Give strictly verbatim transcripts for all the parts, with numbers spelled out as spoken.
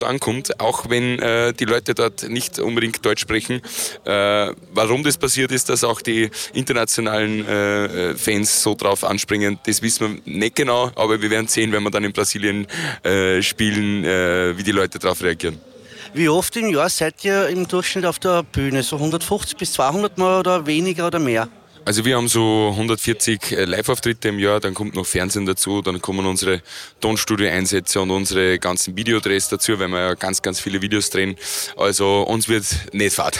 ankommt, auch wenn äh, die Leute dort nicht unbedingt Deutsch sprechen. Äh, warum das passiert ist, dass auch die internationalen äh, Fans so drauf anspringen, das wissen wir nicht genau, aber wir werden sehen, wenn wir dann in Brasilien äh, spielen, äh, wie die Leute darauf reagieren. Wie oft im Jahr seid ihr im Durchschnitt auf der Bühne? So hundertfünfzig bis zweihundert Mal oder weniger oder mehr? Also wir haben so hundertvierzig Live-Auftritte im Jahr, dann kommt noch Fernsehen dazu, dann kommen unsere Tonstudio-Einsätze und unsere ganzen Videodrehs dazu, weil wir ja ganz, ganz viele Videos drehen. Also uns wird nicht fad.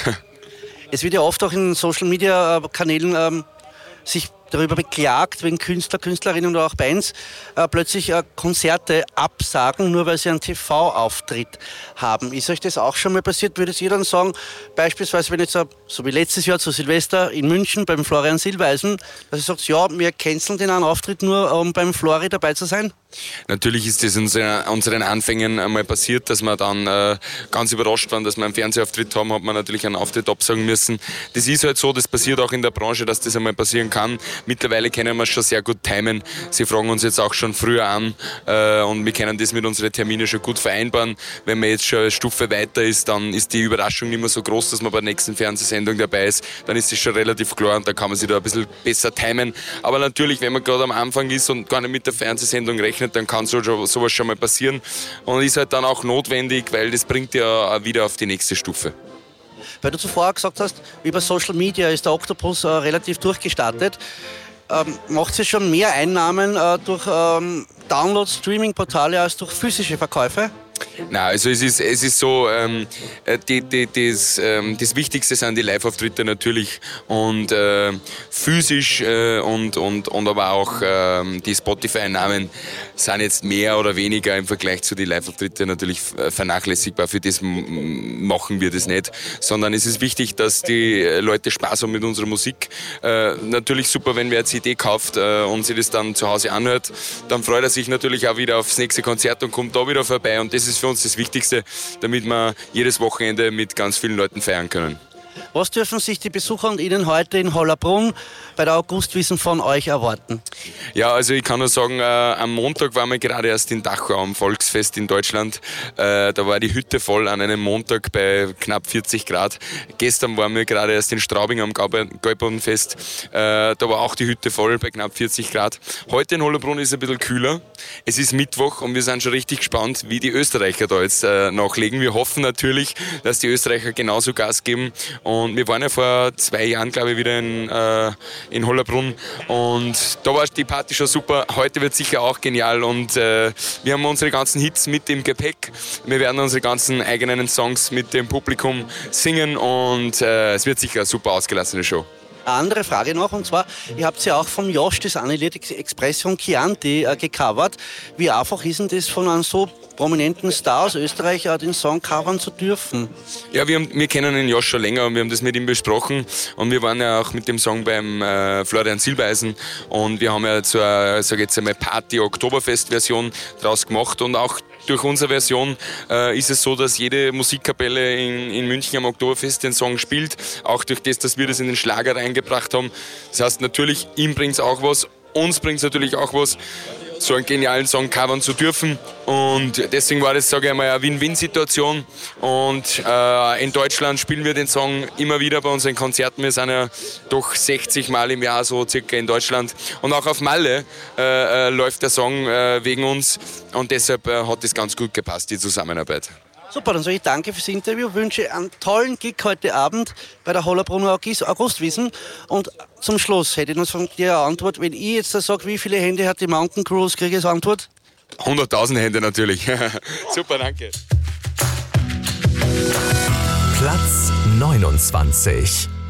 Es wird ja oft auch in Social-Media-Kanälen ähm, sich darüber beklagt, wenn Künstler, Künstlerinnen oder auch Bands äh, plötzlich äh, Konzerte absagen, nur weil sie einen T V-Auftritt haben. Ist euch das auch schon mal passiert? Würdet ihr dann sagen, beispielsweise wenn jetzt, äh, so wie letztes Jahr zu Silvester in München beim Florian Silbereisen, dass ihr sagt, ja, wir canceln den einen Auftritt nur, um beim Flori dabei zu sein? Natürlich ist das in unseren Anfängen einmal passiert, dass wir dann äh, ganz überrascht waren, dass wir einen Fernsehauftritt haben, hat man natürlich einen Auftritt absagen müssen. Das ist halt so, das passiert auch in der Branche, dass das einmal passieren kann. Mittlerweile können wir es schon sehr gut timen. Sie fragen uns jetzt auch schon früher an äh, und wir können das mit unseren Terminen schon gut vereinbaren. Wenn man jetzt schon eine Stufe weiter ist, dann ist die Überraschung nicht mehr so groß, dass man bei der nächsten Fernsehsendung dabei ist. Dann ist es schon relativ klar und da kann man sich da ein bisschen besser timen. Aber natürlich, wenn man gerade am Anfang ist und gar nicht mit der Fernsehsendung rechnet, dann kann so, sowas schon mal passieren und ist halt dann auch notwendig, weil das bringt ja wieder auf die nächste Stufe. Weil du zuvor gesagt hast, über Social Media ist der Octopus äh, relativ durchgestartet. Ähm, macht ihr schon mehr Einnahmen äh, durch ähm, Downloads, Streaming-Portale als durch physische Verkäufe? Nein, also es ist, es ist so, ähm, die, die, das, ähm, das Wichtigste sind die Live-Auftritte natürlich und äh, physisch äh, und, und, und aber auch ähm, die Spotify-Einnahmen sind jetzt mehr oder weniger im Vergleich zu den Live-Auftritten natürlich vernachlässigbar. Für das m- machen wir das nicht, sondern es ist wichtig, dass die Leute Spaß haben mit unserer Musik. Äh, natürlich super, wenn wer eine C D kauft äh, und sich das dann zu Hause anhört, dann freut er sich natürlich auch wieder aufs nächste Konzert und kommt da wieder vorbei und das ist für uns das Wichtigste, damit wir jedes Wochenende mit ganz vielen Leuten feiern können. Was dürfen sich die Besucher und Ihnen heute in Hollabrunn bei der Augustwiesn von euch erwarten? Ja, also ich kann nur sagen, äh, am Montag waren wir gerade erst in Dachau am Volksfest in Deutschland. Äh, da war die Hütte voll an einem Montag bei knapp vierzig Grad. Gestern waren wir gerade erst in Straubing am Gäubodenfest. Äh, da war auch die Hütte voll bei knapp vierzig Grad. Heute in Hollabrunn ist es ein bisschen kühler. Es ist Mittwoch und wir sind schon richtig gespannt, wie die Österreicher da jetzt äh, nachlegen. Wir hoffen natürlich, dass die Österreicher genauso Gas geben. Und wir waren ja vor zwei Jahren, glaube ich, wieder in, äh, in Hollabrunn und da war die Party schon super. Heute wird sicher auch genial und äh, wir haben unsere ganzen Hits mit im Gepäck. Wir werden unsere ganzen eigenen Songs mit dem Publikum singen und äh, es wird sicher eine super ausgelassene Show. Eine andere Frage noch, und zwar, ihr habt ja auch vom Josh das Anelied Expression Chianti äh, gecovert. Wie einfach ist denn das von einem so prominenten Star aus Österreich äh, den Song covern zu dürfen? Ja, wir, haben, wir kennen den Josh schon länger und wir haben das mit ihm besprochen und wir waren ja auch mit dem Song beim äh, Florian Silbereisen und wir haben ja so eine, sag jetzt einmal Party-Oktoberfest-Version draus gemacht und auch durch unsere Version äh, ist es so, dass jede Musikkapelle in, in München am Oktoberfest den Song spielt, auch durch das, dass wir das in den Schlager reingebracht haben. Das heißt natürlich, ihm bringt es auch was, uns bringt es natürlich auch was, so einen genialen Song covern zu dürfen und deswegen war das, sage ich einmal, eine Win-Win-Situation und äh, in Deutschland spielen wir den Song immer wieder bei unseren Konzerten. Wir sind ja doch sechzig Mal im Jahr so circa in Deutschland und auch auf Malle äh, äh, läuft der Song äh, wegen uns und deshalb äh, hat das ganz gut gepasst, die Zusammenarbeit. Super, dann sage ich danke fürs Interview, wünsche einen tollen Gig heute Abend bei der Hollabrunner Augustwiesn und zum Schluss hätte ich noch von dir eine Antwort. Wenn ich jetzt sage, wie viele Hände hat die Mountain Cruise, kriege ich als Antwort? hunderttausend Hände natürlich. Super, danke. Platz neunundzwanzig.